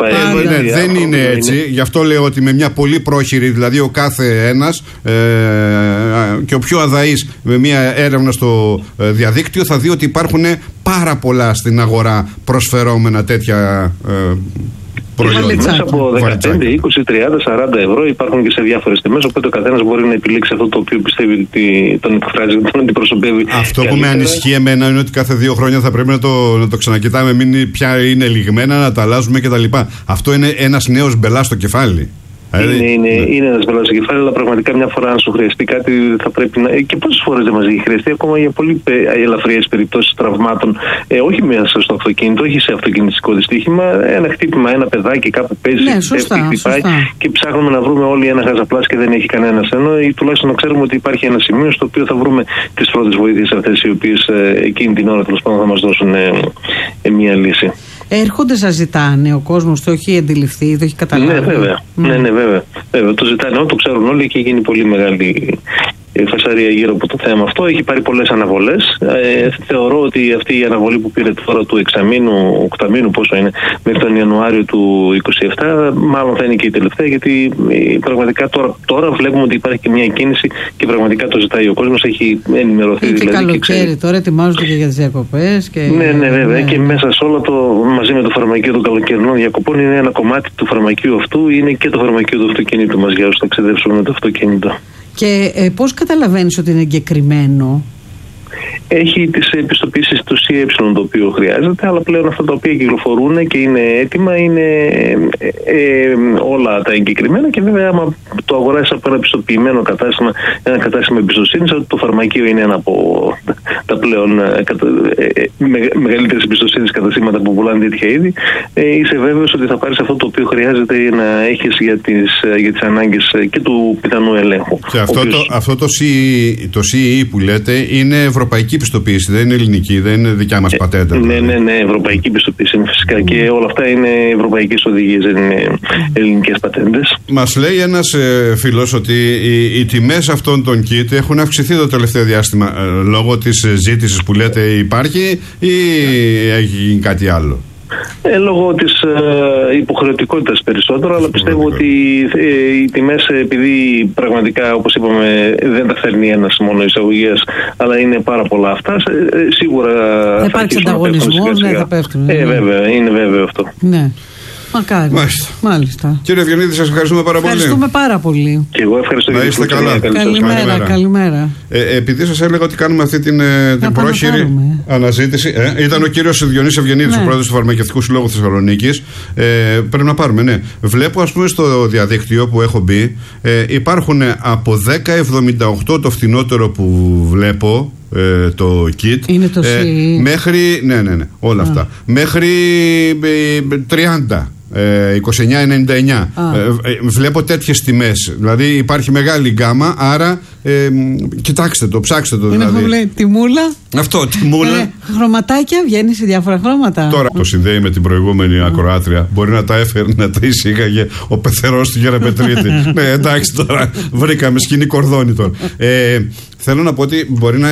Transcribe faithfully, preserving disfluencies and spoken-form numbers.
Ε, ναι, ναι, δεν είναι έτσι. Είναι. Γι' αυτό λέω ότι με μια πολύ πρόχειρη, δηλαδή ο κάθε ένας ε, και ο πιο αδαής με μια έρευνα στο διαδίκτυο θα δει ότι υπάρχουν πάρα πολλά στην αγορά προσφερόμενα τέτοια ε, προϊόντα. Μέσα από δεκαπέντε, είκοσι, τριάντα, σαράντα ευρώ υπάρχουν και σε διάφορες τιμές. Οπότε ο καθένας μπορεί να επιλέξει αυτό το οποίο πιστεύει ότι τον εκφράζει, τον αντιπροσωπεύει. Αυτό καλύτερα. Που με ανησυχεί εμένα είναι ότι κάθε δύο χρόνια θα πρέπει να το, να το ξανακοιτάμε, μην πια είναι λιγμένα, να τα αλλάζουμε κτλ. Αυτό είναι ένας νέος μπελάς στο κεφάλι. Είναι, είναι, είναι ένα μπελάς στο κεφάλι, αλλά πραγματικά μια φορά αν σου χρειαστεί κάτι θα πρέπει να. Και πόσες φορές δεν μας έχει χρειαστεί, ακόμα για πολύ ελαφριές περιπτώσεις τραυμάτων, ε, όχι μέσα στο αυτοκίνητο, όχι σε αυτοκινητικό δυστύχημα. Ένα χτύπημα, ένα παιδάκι κάπου παίζει, ναι, σωστά, χτυπάει σωστά. Και ψάχνουμε να βρούμε όλοι ένα χαζαπλάς και δεν έχει κανένας. Ενώ ή τουλάχιστον να ξέρουμε ότι υπάρχει ένα σημείο στο οποίο θα βρούμε τις πρώτες βοήθειες αυτές, οι οποίες ε, εκείνη την ώρα τέλος πάντων θα μας δώσουν ε, ε, μια λύση. Έρχονται, σας ζητάνε ο κόσμος, το έχει αντιληφθεί, το έχει καταλάβει. Ναι, βέβαια. Mm. Ναι, ναι, βέβαια. βέβαια. Το ζητάνε, το ξέρουν όλοι και έχει γίνει πολύ μεγάλη φασαρία γύρω από το θέμα αυτό. Έχει πάρει πολλές αναβολές. Ε, θεωρώ ότι αυτή η αναβολή που πήρε τώρα του εξαμήνου, οκταμήνου, πόσο είναι, μέχρι τον Ιανουάριο του είκοσι επτά, μάλλον θα είναι και η τελευταία, γιατί ε, πραγματικά τώρα, τώρα βλέπουμε ότι υπάρχει και μια κίνηση και πραγματικά το ζητάει ο κόσμος. Έχει ενημερωθεί και δηλαδή. Καλοκαίρι, και ξέρει. Τώρα ετοιμάζονται και για τις διακοπές. Και... Ναι, ναι, βέβαια. Ναι. Και μέσα σε όλο το, μαζί με το φαρμακείο των καλοκαιρινών διακοπών, είναι ένα κομμάτι του φαρμακείου αυτού, είναι και το φαρμακείο του αυτοκινήτου μας για όσους ταξιδέψουμε με το αυτοκίνητο. Και ε, πώς καταλαβαίνεις ότι είναι εγκεκριμένο? Έχει τις επιστοποιήσεις του σι ε το οποίο χρειάζεται, αλλά πλέον αυτά τα οποία κυκλοφορούν και είναι έτοιμα είναι ε, ε, όλα τα εγκεκριμένα και βέβαια άμα το αγοράσεις από ένα επιστοποιημένο κατάστημα, ένα κατάστημα εμπιστοσύνης, ότι το φαρμακείο είναι ένα από τα πλέον ε, ε, με, μεγαλύτερες εμπιστοσύνης καταστήματα που πουλάνε τέτοια είδη, ε, είσαι βέβαιος ότι θα πάρεις αυτό το οποίο χρειάζεται να έχεις για τις, για τις ανάγκες και του πιθανού ελέγχου. Και αυτό, οποίος... το, αυτό το, σι ι, το σι ι που λέτε είναι ευρωπαϊκή πιστοποίηση, δεν είναι ελληνική, δεν είναι δικιά μας πατέντα. Ναι, ναι, ναι, ευρωπαϊκή πιστοποίηση είναι φυσικά mm. και όλα αυτά είναι ευρωπαϊκές οδηγίες, δεν είναι ελληνικές πατέντες. Μας λέει ένας ε, φίλος ότι οι, οι τιμές αυτών των kit έχουν αυξηθεί το τελευταίο διάστημα ε, λόγω της ζήτησης που λέτε υπάρχει ή έχει γίνει κάτι άλλο? Ε, λόγω της ε, υποχρεωτικότητας περισσότερο, αλλά πιστεύω ότι ε, οι τιμές, επειδή πραγματικά όπως είπαμε δεν τα φέρνει ένας μόνο εισαγωγίας, αλλά είναι πάρα πολλά αυτά, ε, σίγουρα θα υπάρξει ανταγωνισμός, ναι, θα πέφτουν. Ε, βέβαια, είναι βέβαιο αυτό. Ναι. Μακάρι. Μάλιστα. Μάλιστα. Κύριε Διονύδη, σας ευχαριστούμε πάρα πολύ. Ευχαριστούμε πάρα πολύ. Και εγώ ευχαριστώ. Να είστε καλά. Καλημέρα, καλημέρα. καλημέρα. Ε, επειδή σας έλεγα ότι κάνουμε αυτή την, την πρόχειρη αναζήτηση, ε, ήταν ο κύριος Διονύσης Ευγενίδης, ναι. ο πρόεδρος του Φαρμακευτικού Συλλόγου Θεσσαλονίκης. Ε, πρέπει να πάρουμε, ναι. Βλέπω, ας πούμε, στο διαδίκτυο που έχω μπει, ε, υπάρχουν από δέκα εβδομήντα οκτώ το φθηνότερο που βλέπω. Ε, το kit είναι το ε, μέχρι, ναι, ναι, ναι, όλα Α. αυτά μέχρι ε, τριάντα ε, είκοσι εννιά ενενήντα εννιά ε, ε, βλέπω τέτοιες τιμές, δηλαδή υπάρχει μεγάλη γκάμα, άρα ε, κοιτάξτε το, ψάξτε το δηλαδή. Είναι λέει, τιμούλα. Αυτό, τιμούλα. Ε, χρωματάκια βγαίνει σε διάφορα χρώματα. Τώρα το συνδέει με την προηγούμενη mm. ακροάτρια. Μπορεί να τα έφερε, να τα εισήγαγε ο πεθερός του Γεραπετρίτη. Ναι, εντάξει τώρα, βρήκαμε σκηνή κορδόνι τώρα. Ε, θέλω να πω ότι μπορεί να